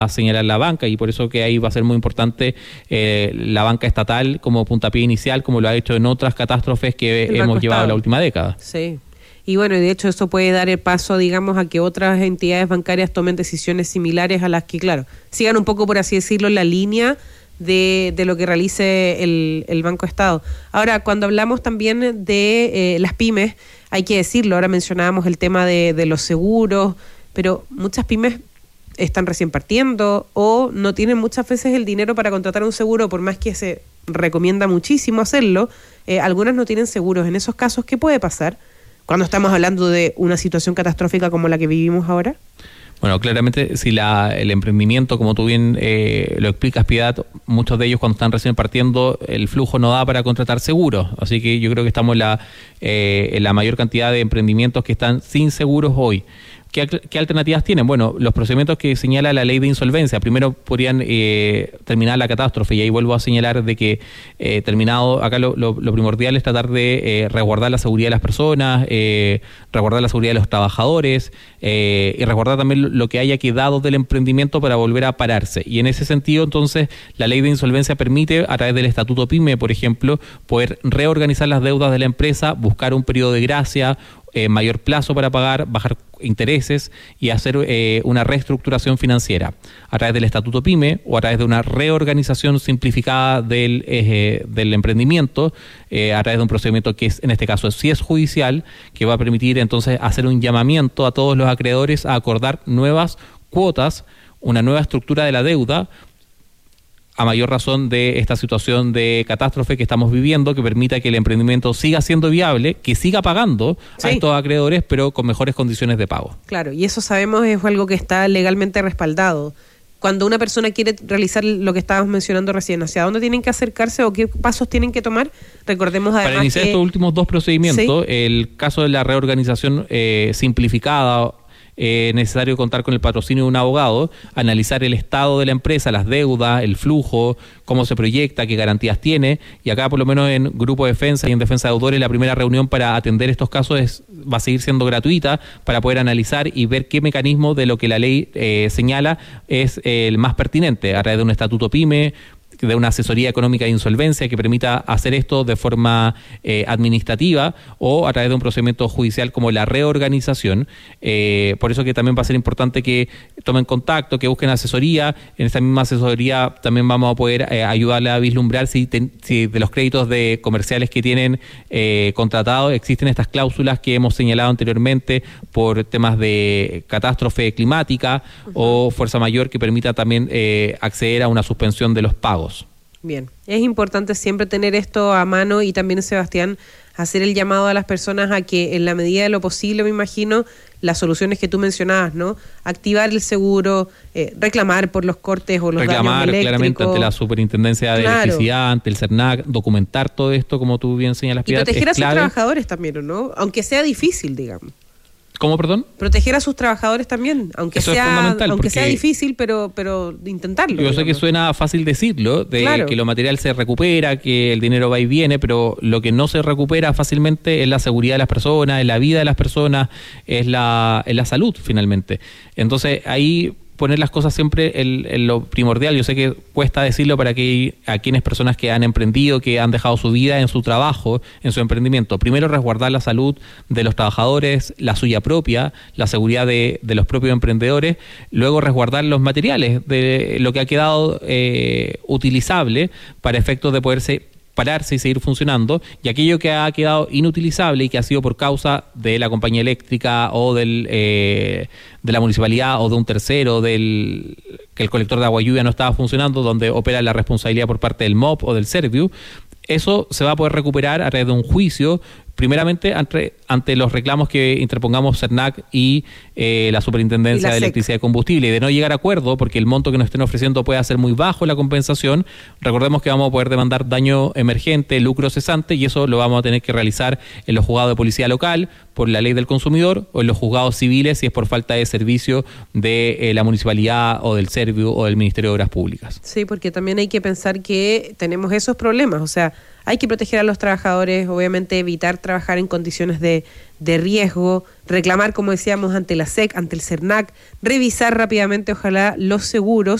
a señalar la banca, y por eso que ahí va a ser muy importante la banca estatal como puntapié inicial, como lo ha hecho en otras catástrofes que hemos llevado la última década. Sí. Y bueno, de hecho eso puede dar el paso, digamos, a que otras entidades bancarias tomen decisiones similares a las que, claro, sigan un poco, por así decirlo, la línea de lo que realice el Banco Estado. Ahora, cuando hablamos también de las pymes, hay que decirlo, ahora mencionábamos el tema de los seguros, pero muchas pymes están recién partiendo o no tienen muchas veces el dinero para contratar un seguro, por más que se recomienda muchísimo hacerlo, algunas no tienen seguros. En esos casos, ¿qué puede pasar cuando estamos hablando de una situación catastrófica como la que vivimos ahora? Bueno, claramente si el emprendimiento, como tú bien lo explicas, Piedad, muchos de ellos cuando están recién partiendo, el flujo no da para contratar seguros. Así que yo creo que estamos en la mayor cantidad de emprendimientos que están sin seguros hoy. ¿Qué alternativas tienen? Bueno, los procedimientos que señala la ley de insolvencia. Primero podrían terminar la catástrofe, y ahí vuelvo a señalar de que terminado, acá lo primordial es tratar de resguardar la seguridad de las personas, resguardar la seguridad de los trabajadores y resguardar también lo que haya quedado del emprendimiento para volver a pararse. Y en ese sentido, entonces, la ley de insolvencia permite, a través del Estatuto PYME, por ejemplo, poder reorganizar las deudas de la empresa, buscar un periodo de gracia, mayor plazo para pagar, bajar intereses y hacer una reestructuración financiera a través del Estatuto PYME o a través de una reorganización simplificada del emprendimiento, a través de un procedimiento que en este caso sí es judicial, que va a permitir entonces hacer un llamamiento a todos los acreedores a acordar nuevas cuotas, una nueva estructura de la deuda, a mayor razón de esta situación de catástrofe que estamos viviendo, que permita que el emprendimiento siga siendo viable, que siga pagando a estos acreedores, pero con mejores condiciones de pago. Claro, y eso sabemos es algo que está legalmente respaldado. Cuando una persona quiere realizar lo que estábamos mencionando recién, ¿hacia dónde tienen que acercarse o qué pasos tienen que tomar? Recordemos además para iniciar estos últimos dos procedimientos, el caso de la reorganización simplificada, necesario contar con el patrocinio de un abogado, analizar el estado de la empresa, las deudas, el flujo, cómo se proyecta, qué garantías tiene, y acá por lo menos en Grupo Defensa y en Defensa de Deudores la primera reunión para atender estos casos va a seguir siendo gratuita para poder analizar y ver qué mecanismo de lo que la ley señala es el más pertinente, a través de un estatuto PYME, de una asesoría económica de insolvencia que permita hacer esto de forma administrativa o a través de un procedimiento judicial como la reorganización. Por eso que también va a ser importante que tomen contacto, que busquen asesoría. En esta misma asesoría también vamos a poder ayudarle a vislumbrar si de los créditos de comerciales que tienen contratados existen estas cláusulas que hemos señalado anteriormente por temas de catástrofe climática o fuerza mayor que permita también acceder a una suspensión de los pagos. Bien, es importante siempre tener esto a mano y también, Sebastián, hacer el llamado a las personas a que en la medida de lo posible, me imagino, las soluciones que tú mencionabas, ¿no? Activar el seguro, reclamar por los cortes o los daños eléctricos. Reclamar claramente ante la Superintendencia de Electricidad, ante el CERNAC, documentar todo esto, como tú bien señalas. Y proteger a sus trabajadores también, ¿no? Aunque sea difícil, digamos. ¿Cómo, perdón? Proteger a sus trabajadores también, aunque sea difícil, pero intentarlo. Yo sé que suena fácil decirlo, que lo material se recupera, que el dinero va y viene, pero lo que no se recupera fácilmente es la seguridad de las personas, es la vida de las personas, es la salud, finalmente. Entonces, ahí poner las cosas siempre en lo primordial. Yo sé que cuesta decirlo para aquellas personas que han emprendido, que han dejado su vida en su trabajo, en su emprendimiento. Primero, resguardar la salud de los trabajadores, la suya propia, la seguridad de los propios emprendedores. Luego, resguardar los materiales de lo que ha quedado utilizable para efectos de poderse pararse y seguir funcionando, y aquello que ha quedado inutilizable y que ha sido por causa de la compañía eléctrica o de la municipalidad o de un tercero, que el colector de agua lluvia no estaba funcionando, donde opera la responsabilidad por parte del MOP o del Serviu, eso se va a poder recuperar a través de un juicio, primeramente ante los reclamos que interpongamos CERNAC y la Superintendencia de Electricidad y Combustible, y de no llegar a acuerdo, porque el monto que nos estén ofreciendo puede ser muy bajo la compensación. Recordemos que vamos a poder demandar daño emergente, lucro cesante, y eso lo vamos a tener que realizar en los juzgados de policía local, por la ley del consumidor, o en los juzgados civiles si es por falta de servicio de la municipalidad o del Servio o del Ministerio de Obras Públicas. Sí, porque también hay que pensar que tenemos esos problemas, o sea, hay que proteger a los trabajadores, obviamente evitar trabajar en condiciones de riesgo, reclamar, como decíamos, ante la SEC, ante el CERNAC, revisar rápidamente, ojalá, los seguros